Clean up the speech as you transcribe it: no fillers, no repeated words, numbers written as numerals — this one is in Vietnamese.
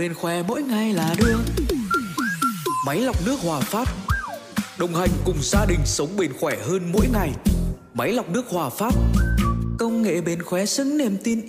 Bên khỏe mỗi ngày là đưa máy lọc nước Hòa Phát, đồng hành cùng gia đình sống bền khỏe hơn mỗi ngày. Máy lọc nước Hòa Phát, công nghệ bền khỏe xứng niềm tin